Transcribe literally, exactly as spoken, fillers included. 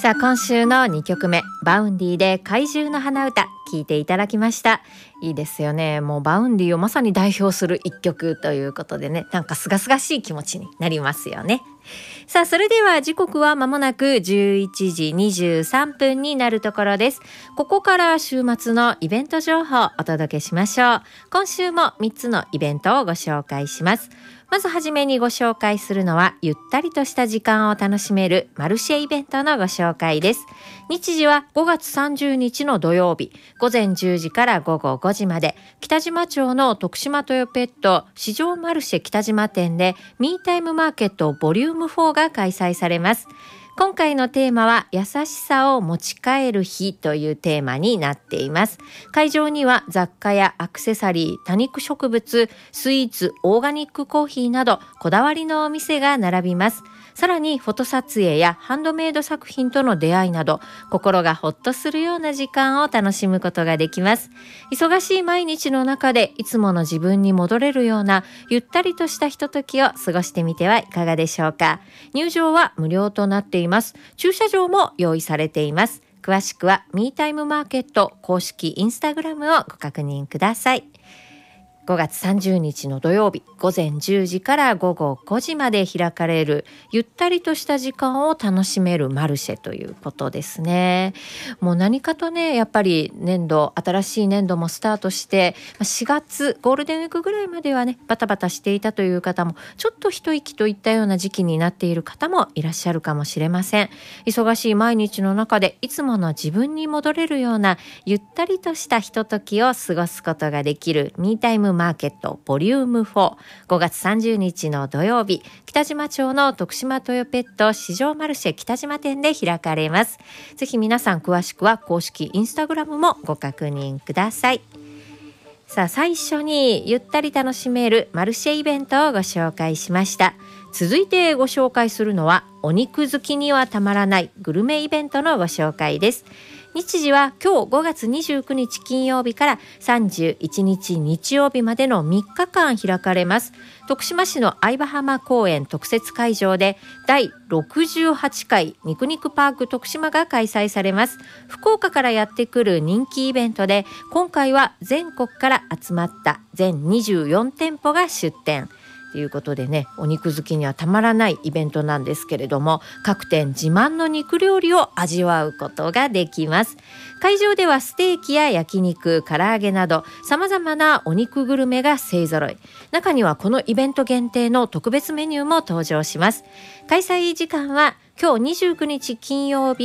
さあ今週のにきょくめ、バウンディで怪獣の花歌聴いていただきました。いいですよね。もうバウンディをまさに代表する一曲ということでね、なんかすがすがしい気持ちになりますよね。さあそれでは時刻は間もなくじゅういちじにじゅうさんぷんになるところです。ここから週末のイベント情報をお届けしましょう。今週もみっつのイベントをご紹介します。まずはじめにご紹介するのは、ゆったりとした時間を楽しめるマルシェイベントのご紹介です。日時はごがつさんじゅうにちの土曜日、ごぜんじゅうじからごごごじまで、北島町の徳島トヨペット市場マルシェ北島店でミータイムマーケットボリュームフォーが開催されます。今回のテーマは優しさを持ち帰る日というテーマになっています。会場には雑貨やアクセサリー、多肉植物、スイーツ、オーガニックコーヒーなどこだわりのお店が並びます。さらにフォト撮影やハンドメイド作品との出会いなど、心がほっとするような時間を楽しむことができます。忙しい毎日の中でいつもの自分に戻れるようなゆったりとしたひとときを過ごしてみてはいかがでしょうか。入場は無料となっています。駐車場も用意されています。詳しくはミータイムマーケット公式インスタグラムをご確認ください。ごがつさんじゅうにちの土曜日、ごぜんじゅうじからごごごじまで開かれるゆったりとした時間を楽しめるマルシェということですね。もう何かとね、やっぱり年度、新しい年度もスタートしてしがつゴールデンウィークぐらいまではね、バタバタしていたという方も、ちょっと一息といったような時期になっている方もいらっしゃるかもしれません。忙しい毎日の中でいつもの自分に戻れるようなゆったりとしたひとときを過ごすことができるミータイムマーケットボリュームフォー、ごがつさんじゅうにちの土曜日、北島町の徳島トヨペット市場マルシェ北島店で開かれます。ぜひ皆さん詳しくは公式インスタグラムもご確認ください。さあ最初にゆったり楽しめるマルシェイベントをご紹介しました。続いてご紹介するのは、お肉好きにはたまらないグルメイベントのご紹介です。日時は今日ごがつにじゅうくにち金曜日からさんじゅういちにち日曜日までのみっかかん開かれます。徳島市の相葉浜公園特設会場でだいろくじゅうはちかい肉肉パーク徳島が開催されます。福岡からやってくる人気イベントで、今回は全国から集まった全にじゅうよんてんぽが出店ということでね、お肉好きにはたまらないイベントなんですけれども、各店自慢の肉料理を味わうことができます。会場ではステーキや焼肉、唐揚げなど様々なお肉グルメが勢ぞろい。中にはこのイベント限定の特別メニューも登場します。開催時間は今日にじゅうくにち金曜日